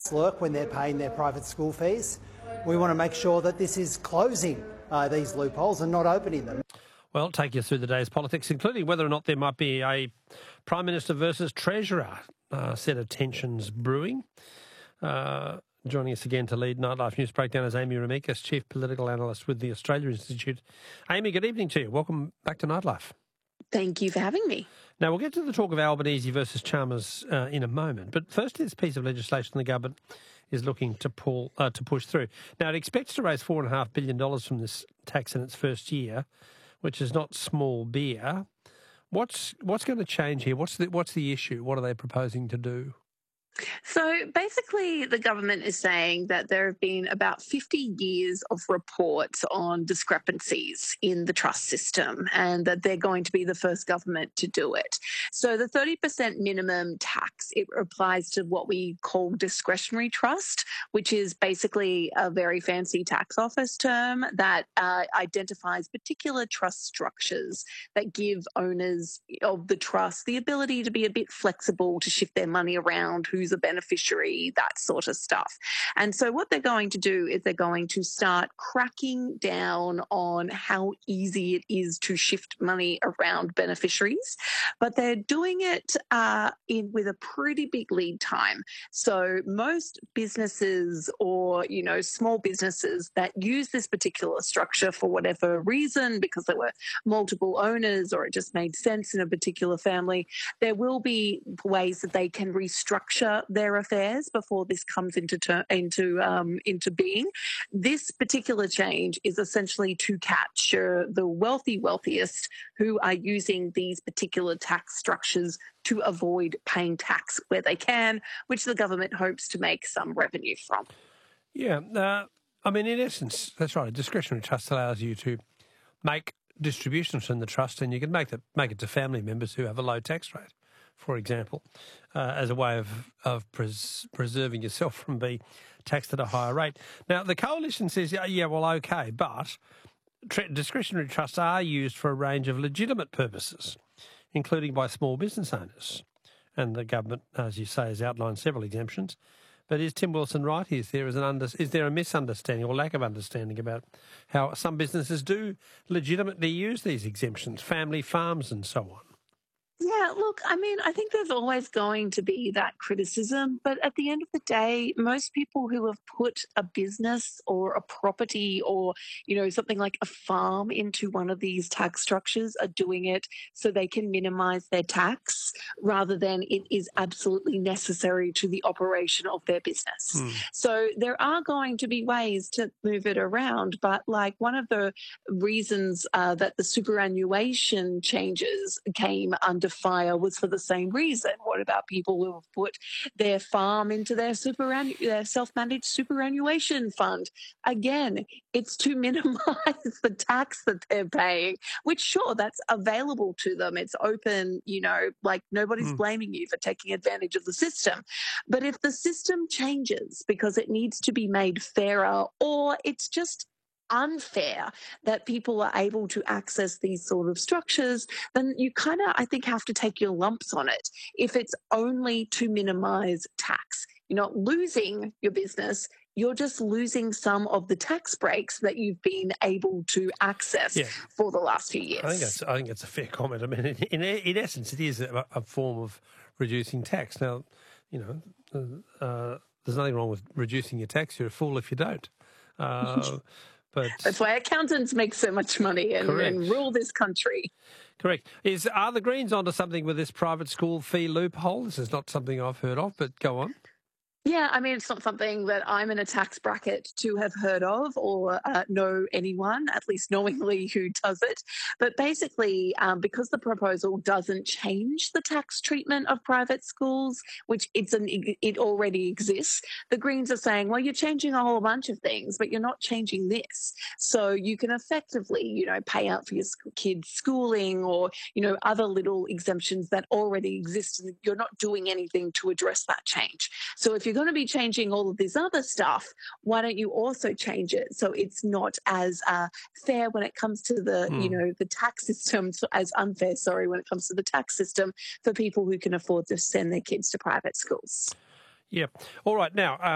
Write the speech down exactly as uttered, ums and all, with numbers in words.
costs lurk when they're paying their private school fees. We want to make sure that this is closing uh, these loopholes and not opening them. Well, take you through the day's politics, including whether or not there might be a Prime Minister versus Treasurer uh, set of tensions brewing. Uh, joining us again to lead Nightlife News Breakdown is Amy Remeikis, Chief Political Analyst with the Australia Institute. Amy, good evening to you. Welcome back to Nightlife. Thank you for having me. Now, we'll get to the talk of Albanese versus Chalmers uh, in a moment, but first this piece of legislation the government is looking to pull uh, to push through. Now, it expects to raise four point five billion dollars from this tax in its first year, which is not small beer. What's what's going to change here? What's the, what's the issue? What are they proposing to do? So basically, the government is saying that there have been about fifty years of reports on discrepancies in the trust system and that they're going to be the first government to do it. So the thirty percent minimum tax, it applies to what we call discretionary trust, which is basically a very fancy tax office term that uh, identifies particular trust structures that give owners of the trust the ability to be a bit flexible to shift their money around, who's a beneficiary, that sort of stuff. And so what they're going to do is they're going to start cracking down on how easy it is to shift money around beneficiaries, but they're doing it uh, in with a pretty big lead time. So most businesses or, you know, small businesses that use this particular structure for whatever reason, because there were multiple owners or it just made sense in a particular family, there will be ways that they can restructure their affairs before this comes into ter- into um, into being. This particular change is essentially to capture the wealthy wealthiest who are using these particular tax structures to avoid paying tax where they can, which the government hopes to make some revenue from. Yeah, uh, I mean, in essence, that's right. A discretionary trust allows you to make distributions from the trust, and you can make that make it to family members who have a low tax rate, for example, uh, as a way of, of pres- preserving yourself from being taxed at a higher rate. Now, the coalition says, yeah, yeah well, okay, but tra- discretionary trusts are used for a range of legitimate purposes, including by small business owners. And the government, as you say, has outlined several exemptions. But is Tim Wilson right? Is there, is, an under, is there a misunderstanding or lack of understanding about how some businesses do legitimately use these exemptions, family farms and so on? Yeah, look, I mean, I think there's always going to be that criticism, but at the end of the day, most people who have put a business or a property or, you know, something like a farm into one of these tax structures are doing it so they can minimize their tax rather than it is absolutely necessary to the operation of their business. Hmm. So there are going to be ways to move it around, but like one of the reasons uh, that the superannuation changes came under fire was for the same reason. What about people who have put their farm into their superannu- their self-managed superannuation fund? Again, it's to minimize the tax that they're paying, which sure, that's available to them. It's open, you know, like nobody's mm. blaming you for taking advantage of the system. But if the system changes because it needs to be made fairer or it's just unfair that people are able to access these sort of structures, then you kind of, I think, have to take your lumps on it. If it's only to minimize tax, you're not losing your business, you're just losing some of the tax breaks that you've been able to access yeah. for the last few years. I think that's, I think that's a fair comment. I mean, in, in, in essence, it is a, a form of reducing tax. Now, you know, uh, there's nothing wrong with reducing your tax. You're a fool if you don't. Uh, But that's why accountants make so much money and, and rule this country. Correct. Is are the Greens onto something with this private school fee loophole? This is not something I've heard of, but go on. Yeah, I mean, it's not something that I'm in a tax bracket to have heard of or uh, know anyone, at least knowingly, who does it. But basically, um, because the proposal doesn't change the tax treatment of private schools, which it's an, it already exists, the Greens are saying, well, you're changing a whole bunch of things, but you're not changing this. So you can effectively, you know, pay out for your kids' schooling or, you know, other little exemptions that already exist, and you're not doing anything to address that change. So if you're going to be changing all of this other stuff, why don't you also change it so it's not as uh, fair when it comes to the, mm. you know, the tax system, as unfair, sorry, when it comes to the tax system for people who can afford to send their kids to private schools. Yeah. All right. Now, uh